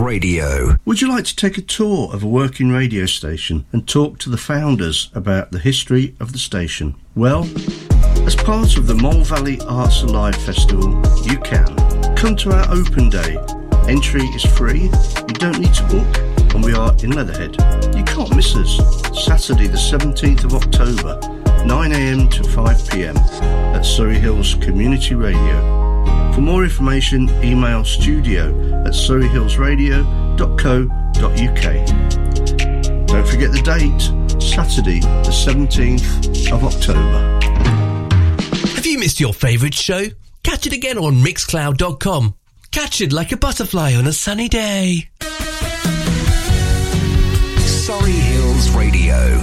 Radio. Would you like to take a tour of a working radio station and talk to the founders about the history of the station? Well, as part of the Mole Valley Arts Alive Festival, you can. Come to our open day. Entry is free, you don't need to book, and we are in Leatherhead. You can't miss us. Saturday the 17th of October, 9 a.m. to 5 p.m. at Surrey Hills Community Radio. For more information, email studio@surreyhillsradio.co.uk. Don't forget the date, Saturday the 17th of October. Have you missed your favourite show? Catch it again on Mixcloud.com. Catch it like a butterfly on a sunny day. Surrey Hills Radio.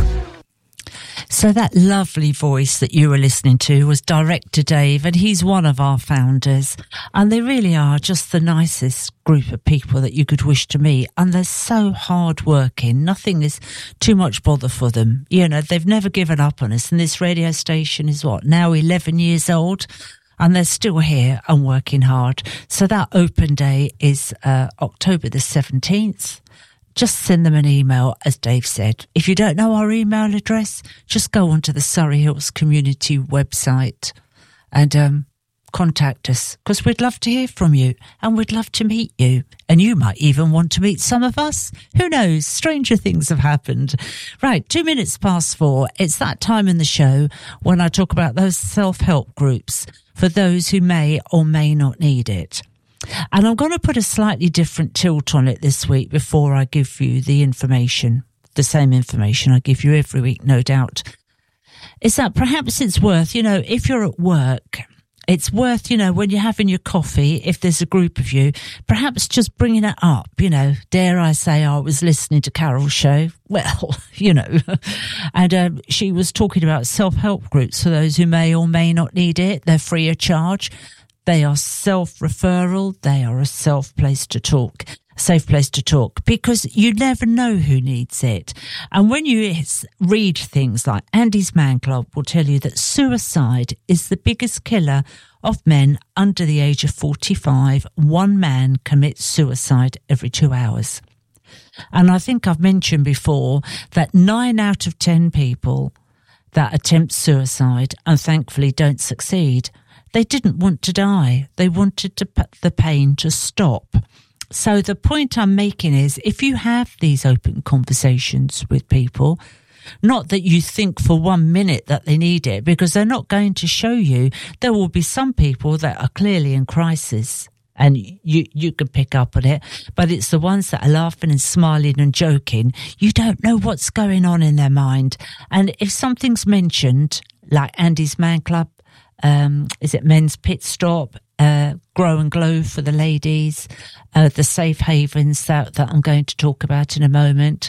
So that lovely voice that you were listening to was Director Dave, and he's one of our founders. And they really are just the nicest group of people that you could wish to meet. And they're so hard-working. Nothing is too much bother for them. You know, they've never given up on us. And this radio station is, now 11 years old? And they're still here and working hard. So that open day is October the 17th. Just send them an email, as Dave said. If you don't know our email address, just go onto the Surrey Hills Community website and contact us, because we'd love to hear from you and we'd love to meet you. And you might even want to meet some of us. Who knows? Stranger things have happened. Right, 4 minutes. It's that time in the show when I talk about those self-help groups for those who may or may not need it. And I'm going to put a slightly different tilt on it this week before I give you the information, the same information I give you every week, no doubt. Is that perhaps it's worth, if you're at work, it's worth, when you're having your coffee, if there's a group of you, perhaps just bringing it up, dare I say I was listening to Carol's show? Well, and she was talking about self-help groups for those who may or may not need it. They're free of charge. They are self-referral. They are a safe place to talk, because you never know who needs it. And when you read things like Andy's Man Club will tell you that suicide is the biggest killer of men under the age of 45. One man commits suicide every 2 hours. And I think I've mentioned before that 9 out of 10 people that attempt suicide and thankfully don't succeed, they didn't want to die. They wanted the pain to stop. So the point I'm making is, if you have these open conversations with people, not that you think for 1 minute that they need it, because they're not going to show you. There will be some people that are clearly in crisis, and you can pick up on it, but it's the ones that are laughing and smiling and joking. You don't know what's going on in their mind. And if something's mentioned, like Andy's Man Club, is it Men's Pit Stop, Grow and Glow for the ladies, the safe havens that I'm going to talk about in a moment,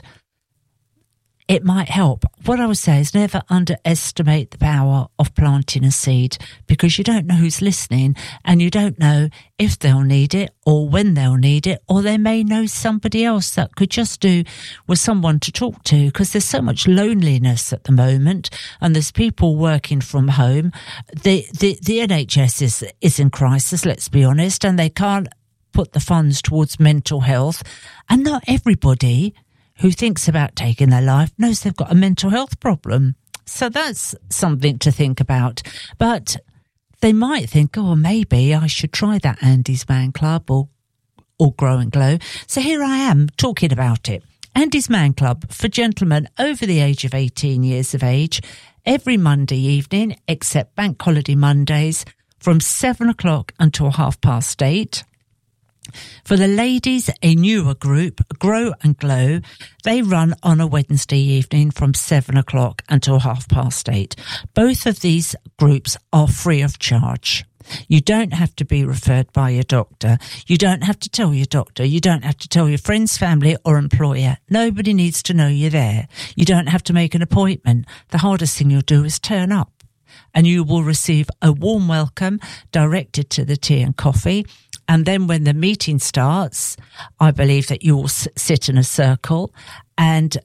it might help. What I would say is never underestimate the power of planting a seed, because you don't know who's listening and you don't know if they'll need it or when they'll need it, or they may know somebody else that could just do with someone to talk to, because there's so much loneliness at the moment and there's people working from home. The NHS is in crisis, let's be honest, and they can't put the funds towards mental health, and not everybody who thinks about taking their life knows they've got a mental health problem. So that's something to think about. But they might think, maybe I should try that Andy's Man Club or Grow and Glow. So here I am talking about it. Andy's Man Club for gentlemen over the age of 18 years of age, every Monday evening, except Bank Holiday Mondays, from 7 o'clock until 8:30. For the ladies, a newer group, Grow and Glow, they run on a Wednesday evening from 7 o'clock until 8:30. Both of these groups are free of charge. You don't have to be referred by your doctor. You don't have to tell your doctor. You don't have to tell your friends, family or employer. Nobody needs to know you're there. You don't have to make an appointment. The hardest thing you'll do is turn up, and you will receive a warm welcome directed to the tea and coffee. And then when the meeting starts, I believe that you will sit in a circle, and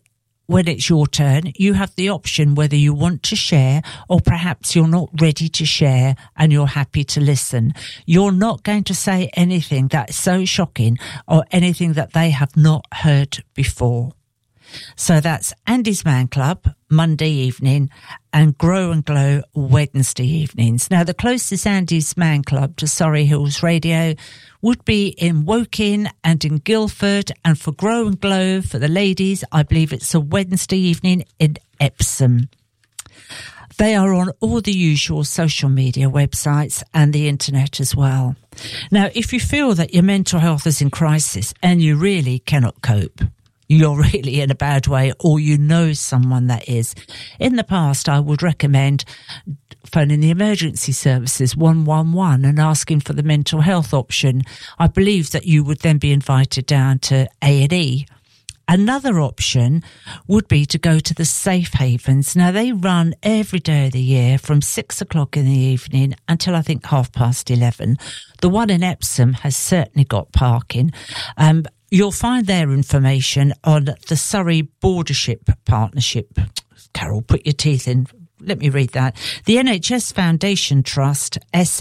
when it's your turn, you have the option whether you want to share or perhaps you're not ready to share and you're happy to listen. You're not going to say anything that's so shocking or anything that they have not heard before. So that's Andy's Man Club, Monday evening, and Grow and Glow, Wednesday evenings. Now, the closest Andy's Man Club to Surrey Hills Radio would be in Woking and in Guildford, and for Grow and Glow, for the ladies, I believe it's a Wednesday evening in Epsom. They are on all the usual social media websites and the internet as well. Now, if you feel that your mental health is in crisis and you really cannot cope, you're really in a bad way, or you know someone that is. In the past, I would recommend phoning the emergency services 111 and asking for the mental health option. I believe that you would then be invited down to A&E. Another option would be to go to the Safe Havens. Now, they run every day of the year from 6 o'clock in the evening until I think 11:30. The one in Epsom has certainly got parking. You'll find their information on the Surrey Bordership Partnership. Carol, put your teeth in. Let me read that. The NHS Foundation Trust,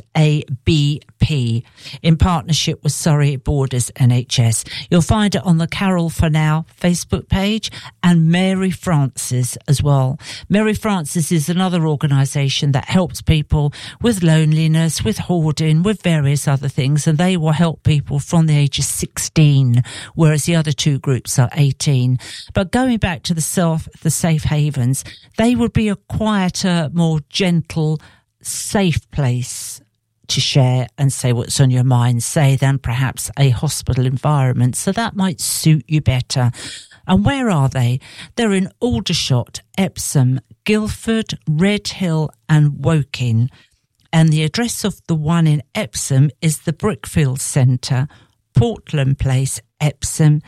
SABP, in partnership with Surrey Borders NHS. You'll find it on the Carol for Now Facebook page and Mary Francis as well. Mary Francis is another organisation that helps people with loneliness, with hoarding, with various other things, and they will help people from the age of 16, whereas the other two groups are 18. But going back to the Safe Havens, they would be a quieter, more gentle, safe place to share and say what's on your mind, say, than perhaps a hospital environment. So that might suit you better. And where are they? They're in Aldershot, Epsom, Guildford, Redhill and Woking. And the address of the one in Epsom is the Brickfield Centre, Portland Place, Epsom,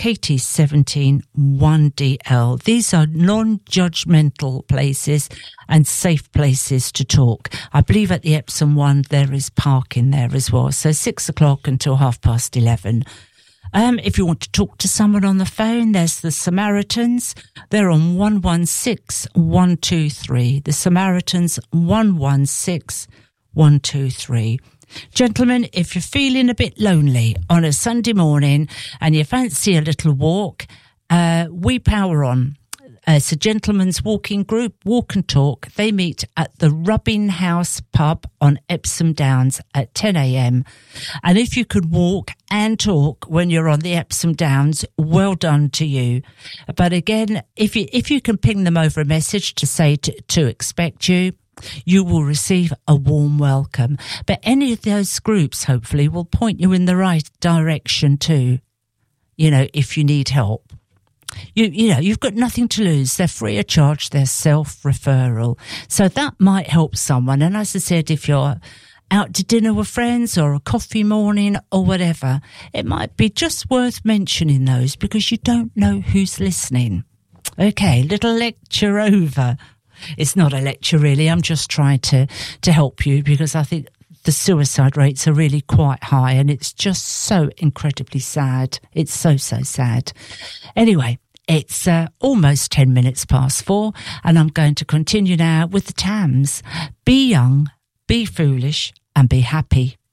KT17 1DL. These are non-judgmental places and safe places to talk. I believe at the Epsom one there is parking there as well. So 6 o'clock until 11:30. If you want to talk to someone on the phone, there's the Samaritans. They're on 116 123. The Samaritans 116 123. Gentlemen, if you're feeling a bit lonely on a Sunday morning and you fancy a little walk, we power on. It's a gentleman's walking group, Walk and Talk. They meet at the Rubbing House pub on Epsom Downs at 10 a.m. And if you could walk and talk when you're on the Epsom Downs, well done to you. But again, if you can ping them over a message to say to expect you, you will receive a warm welcome. But any of those groups, hopefully, will point you in the right direction too, if you need help. You've got nothing to lose. They're free of charge. They're self-referral. So that might help someone. And as I said, if you're out to dinner with friends or a coffee morning or whatever, it might be just worth mentioning those because you don't know who's listening. Okay, little lecture over. It's not a lecture, really. I'm just trying to help you because I think the suicide rates are really quite high and it's just so incredibly sad. It's so sad. Anyway, it's almost 10 minutes past 4 and I'm going to continue now with the Tams. Be young, be foolish and be happy.